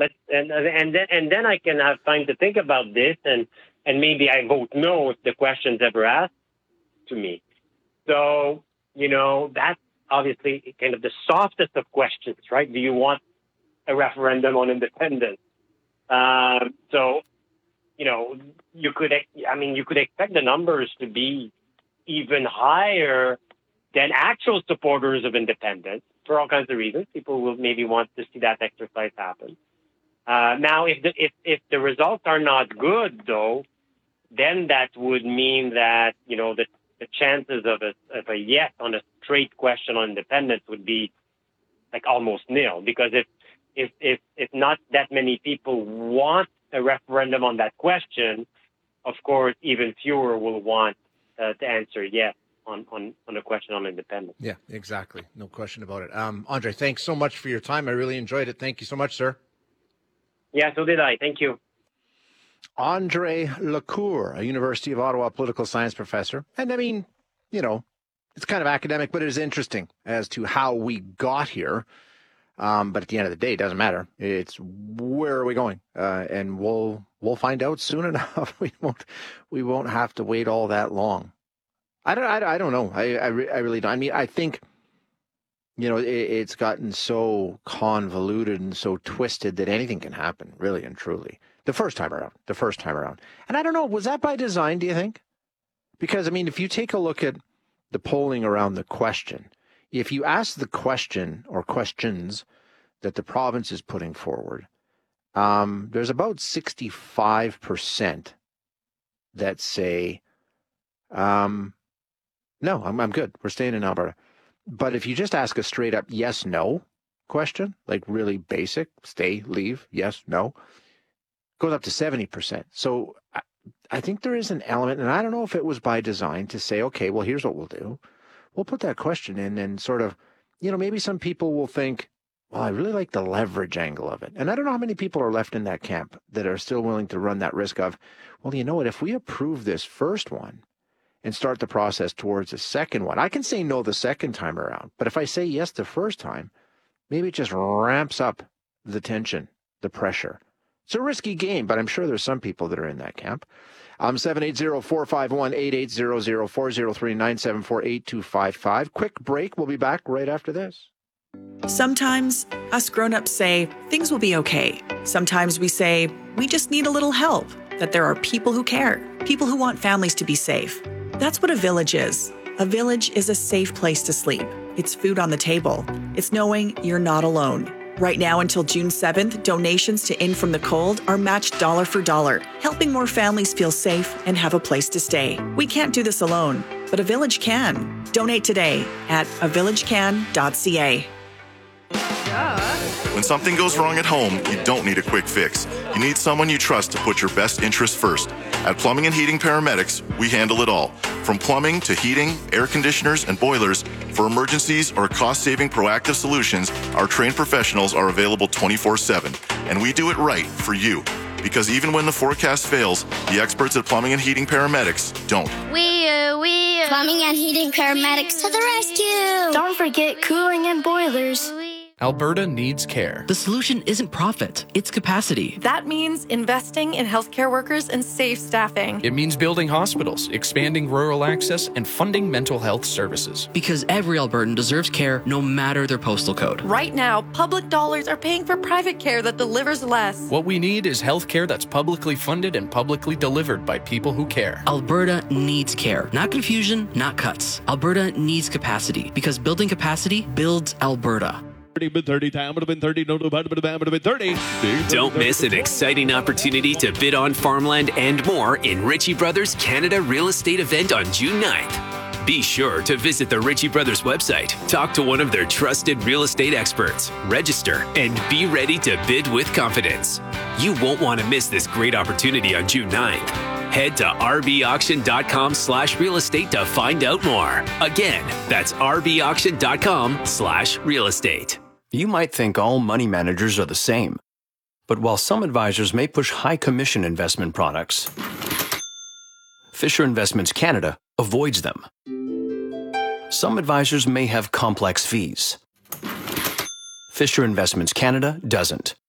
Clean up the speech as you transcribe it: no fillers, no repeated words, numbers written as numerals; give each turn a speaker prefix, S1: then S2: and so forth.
S1: then I can have time to think about this, and maybe I vote no if the question's ever asked to me. So, that's obviously kind of the softest of questions, right? Do you want a referendum on independence? So, you could expect the numbers to be even higher than actual supporters of independence for all kinds of reasons. People will maybe want to see that exercise happen. Now, if the results are not good, though, then that would mean that the chances of a yes on a straight question on independence would be like almost nil, because if not that many people want a referendum on that question, of course, even fewer will want to answer yes on a question on independence.
S2: Yeah, exactly. No question about it. Andre, thanks so much for your time. I really enjoyed it. Thank you so much, sir.
S1: Yeah, so did I. Thank you.
S2: Andre Lacour, a University of Ottawa political science professor. And I mean, it's kind of academic, but it is interesting as to how we got here. But at the end of the day, it doesn't matter. It's where are we going? And we'll find out soon enough. We won't have to wait all that long. I don't know. I really don't. I mean, I think, it's gotten so convoluted and so twisted that anything can happen, really and truly. The first time around. And I don't know, was that by design, do you think? Because, I mean, if you take a look at the polling around the question, if you ask the question or questions that the province is putting forward, there's about 65% that say, no, I'm good. We're staying in Alberta. But if you just ask a straight up yes, no question, like really basic, stay, leave, yes, no, goes up to 70%. So I think there is an element, and I don't know if it was by design to say, okay, well, here's what we'll do. We'll put that question in and sort of, maybe some people will think, well, I really like the leverage angle of it. And I don't know how many people are left in that camp that are still willing to run that risk of, well, you know what, if we approve this first one and start the process towards the second one, I can say no the second time around. But if I say yes the first time, maybe it just ramps up the tension, the pressure. It's a risky game, but I'm sure there's some people that are in that camp. 780-451-8800, 403-974-8255. Quick break. We'll be back right after this.
S3: Sometimes us grown-ups say things will be okay. Sometimes we say we just need a little help, that there are people who care, people who want families to be safe. That's what a village is. A village is a safe place to sleep. It's food on the table. It's knowing you're not alone. Right now until June 7th, donations to In From the Cold are matched dollar for dollar, helping more families feel safe and have a place to stay. We can't do this alone, but a village can. Donate today at avillagecan.ca.
S4: When something goes wrong at home, you don't need a quick fix. You need someone you trust to put your best interests first. At Plumbing and Heating Paramedics, we handle it all. From plumbing to heating, air conditioners, and boilers, for emergencies or cost-saving proactive solutions, our trained professionals are available 24/7. And we do it right for you. Because even when the forecast fails, the experts at Plumbing and Heating Paramedics don't.
S5: Plumbing and Heating Paramedics to the rescue!
S6: Don't forget cooling and boilers.
S7: Alberta needs care.
S8: The solution isn't profit, it's capacity.
S6: That means investing in healthcare workers and safe staffing.
S7: It means building hospitals, expanding rural access, and funding mental health services.
S8: Because every Albertan deserves care no matter their postal code.
S6: Right now, public dollars are paying for private care that delivers less.
S7: What we need is health care that's publicly funded and publicly delivered by people who care.
S8: Alberta needs care. Not confusion, not cuts. Alberta needs capacity. Because building capacity builds Alberta.
S9: Don't miss an exciting opportunity to bid on farmland and more in Ritchie Brothers Canada Real Estate event on June 9th. Be sure to visit the Ritchie Brothers website, talk to one of their trusted real estate experts, register, and be ready to bid with confidence. You won't want to miss this great opportunity on June 9th. Head to rbauction.com/real estate to find out more. Again, that's rbauction.com/real estate.
S10: You might think all money managers are the same. But while some advisors may push high commission investment products, Fisher Investments Canada avoids them. Some advisors may have complex fees. Fisher Investments Canada doesn't.